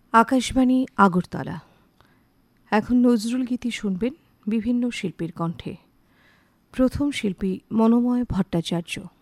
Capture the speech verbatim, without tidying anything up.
আকাশবাণী আগরতলা। এখন নজরুল গীতি শুনবেন বিভিন্ন শিল্পীর কণ্ঠে। প্রথম শিল্পী মনোময় ভট্টাচার্য।